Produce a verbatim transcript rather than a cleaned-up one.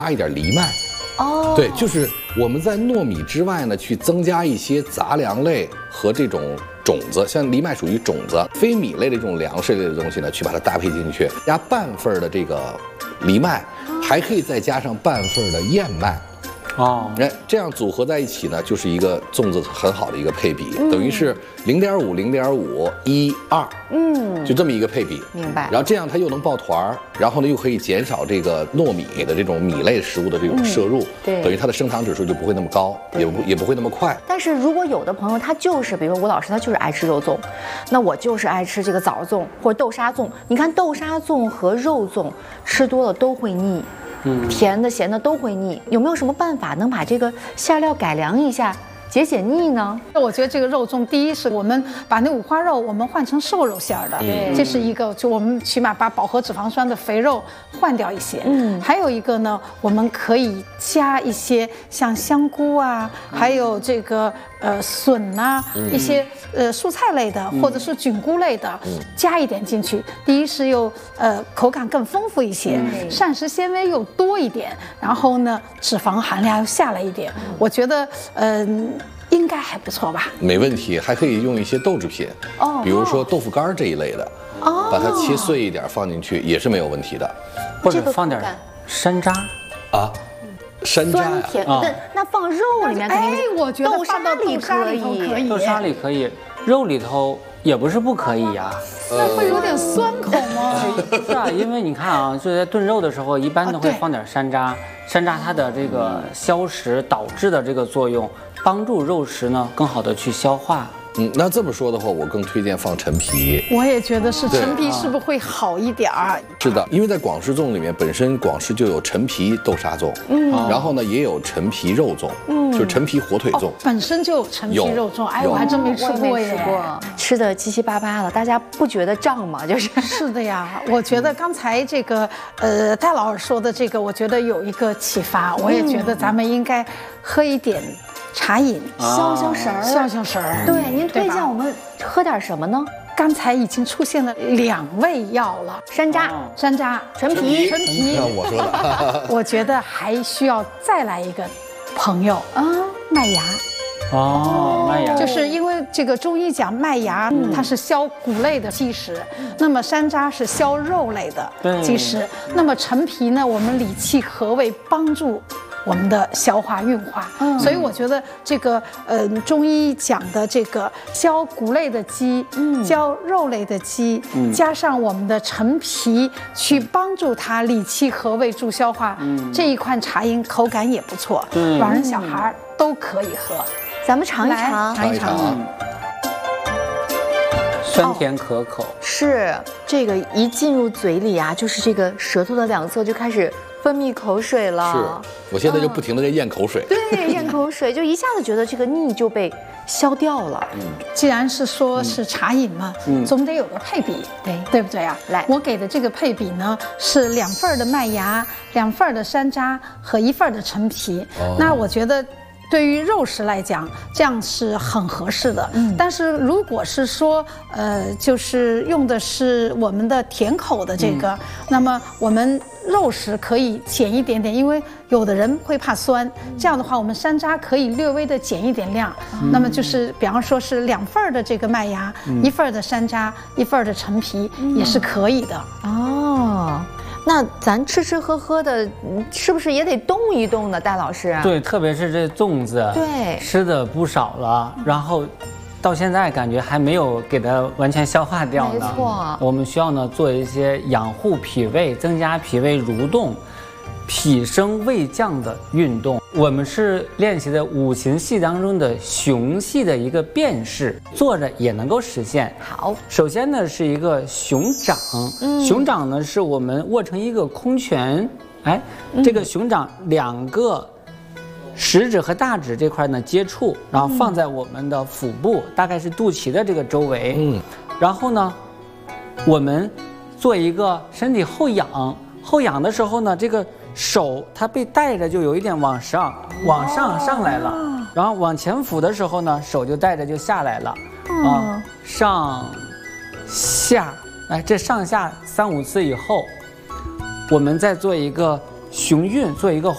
加一点藜麦。哦，对，就是我们在糯米之外呢，去增加一些杂粮类和这种种子，像藜麦属于种子，非米类的这种粮食类的东西呢，去把它搭配进去，加半份的这个藜麦，还可以再加上半份的燕麦。哦，哎，这样组合在一起呢，就是一个粽子很好的一个配比，嗯、等于是零点五、零点五、一二，嗯，就这么一个配比。 明白。 然后这样它又能抱团儿，然后呢又可以减少这个糯米的这种米类食物的这种摄入，嗯、对，等于它的升糖指数就不会那么高，也不也不会那么快。 但是如果有的朋友他就是，比如说吴老师他就是爱吃肉粽，那我就是爱吃这个枣粽或者豆沙粽。你看豆沙粽和肉粽吃多了都会腻。嗯，甜的、咸的都会腻，有没有什么办法能把这个馅料改良一下，解解腻呢？ 那我觉得这个肉粽，第一是我们把那五花肉我们换成瘦肉馅儿的，嗯、这是一个，就我们起码把饱和脂肪酸的肥肉换掉一些。嗯，还有一个呢，我们可以加一些像香菇啊，嗯、还有这个呃笋呐、嗯，一些呃蔬菜类的，嗯、或者是菌菇类的，嗯、加一点进去。第一是又呃口感更丰富一些，嗯、膳食纤维又多一点，然后呢脂肪含量又下来一点。嗯、我觉得嗯。呃应该还不错吧？ 没问题，还可以用一些豆制品，哦，比如说豆腐干这一类的，哦，把它切碎一点放进去也是没有问题的， 或者放点山楂啊，山楂酸甜，那那放肉里面肯定， 哎，我觉得豆沙里可以， 豆沙里可以，肉里头也不是不可以呀。 那会有点酸口吗？ 是啊，因为你看啊，就在炖肉的时候，一般都会放点山楂，山楂它的这个消食导致的这个作用。帮助肉食呢更好的去消化。 嗯，那这么说的话，我更推荐放陈皮。 我也觉得是陈皮，是不是会好一点儿？ 是的，因为在广式粽里面，本身广式就有陈皮豆沙粽，嗯，然后呢也有陈皮肉粽，嗯，就是陈皮火腿粽， 哦、本身就有陈皮肉粽。哎，我还真没吃过耶， 吃的七七八八的，大家不觉得胀吗？就是是的呀，我觉得刚才这个呃戴老师说的这个，我觉得有一个启发，我也觉得咱们应该喝一点。茶饮消消食儿， 消消食儿。 对，您推荐我们喝点什么呢？ 刚才已经出现了两味药了， 山楂、 山楂、 陈皮、 陈皮。 我说的， 我觉得还需要再来一个朋友啊，麦芽。 哦，麦芽， 就是因为这个中医讲麦芽，它是消谷类的基石，那么山楂是消肉类的基石，那么陈皮呢，我们理气和胃，帮助我们的消化运化，嗯，所以我觉得这个呃中医讲的这个消谷类的积，嗯，消肉类的积，嗯，加上我们的陈皮去帮助它理气和胃助消化，嗯，这一款茶饮口感也不错，嗯，老人小孩都可以喝， 咱们尝一尝， 尝一尝。嗯酸甜可口， 哦、是这个一进入嘴里啊，就是这个舌头的两侧就开始分泌口水了。 是，我现在就不停的在咽口水。 嗯、对，咽口水，就一下子觉得这个腻就被消掉了。 嗯，既然是说是茶饮嘛，嗯，总得有个配比，对对不对啊？来，我给的这个配比呢是两份的麦芽，两份的山楂和一份的陈皮。哦、那我觉得。对于肉食来讲，这样是很合适的。嗯，但是如果是说，呃，就是用的是我们的甜口的这个，嗯、那么我们肉食可以减一点点，因为有的人会怕酸。这样的话，我们山楂可以略微的减一点量。嗯、那么就是，比方说是两份的这个麦芽，嗯、一份的山楂，一份的陈皮，嗯、也是可以的。 哦。那咱吃吃喝喝的，是不是也得动一动呢，戴老师？ 对，特别是这粽子， 对， 吃的不少了，然后到现在感觉还没有给它完全消化掉呢。 没错， 我们需要呢做一些养护脾胃、增加脾胃蠕动、脾升胃降的运动。我们是练习的五禽戏当中的熊戏的一个变式，坐着也能够实现。 好， 首先呢是一个熊掌，嗯、熊掌呢是我们握成一个空拳，哎，嗯、这个熊掌两个食指和大指这块呢接触，然后放在我们的腹部，嗯、大概是肚脐的这个周围，嗯，然后呢，我们做一个身体后仰，后仰的时候呢，这个。手它被带着就有一点往上，往上上来了，然后往前俯的时候呢，手就带着就下来了，啊，上下，哎，这上下三五次以后，我们再做一个熊韵，做一个